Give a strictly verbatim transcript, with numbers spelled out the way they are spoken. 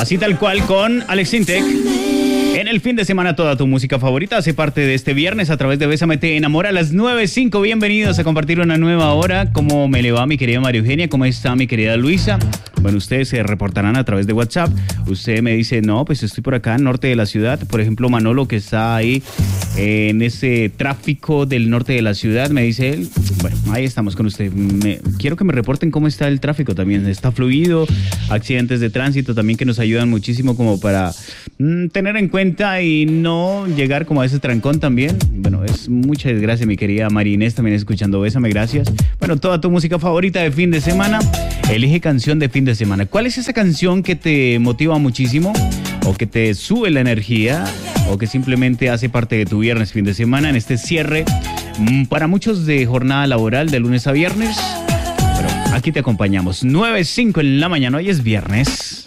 Así tal cual con Alex Intec. En el fin de semana toda tu música favorita hace parte de este viernes a través de Bésame Te Enamora a las nueve cinco. Bienvenidos a compartir una nueva hora. ¿Cómo me le va mi querida María Eugenia? ¿Cómo está mi querida Luisa? Bueno, ustedes se reportarán a través de WhatsApp. Usted me dice, no, pues estoy por acá, norte de la ciudad. Por ejemplo, Manolo, que está ahí en ese tráfico del norte de la ciudad, me dice él. Bueno, ahí estamos con usted. Me, quiero que me reporten cómo está el tráfico también. Está fluido, accidentes de tránsito también que nos ayudan muchísimo como para mm, tener en cuenta y no llegar como a ese trancón también. Bueno, es mucha desgracia, mi querida Marinés, también escuchando Bésame, gracias. Bueno, toda tu música favorita de fin de semana. Elige canción de fin de semana. ¿Cuál es esa canción que te motiva muchísimo o que te sube la energía o que simplemente hace parte de tu viernes, fin de semana, en este cierre para muchos de jornada laboral de lunes a viernes? Pero aquí te acompañamos. nueve cinco en la mañana, hoy es viernes.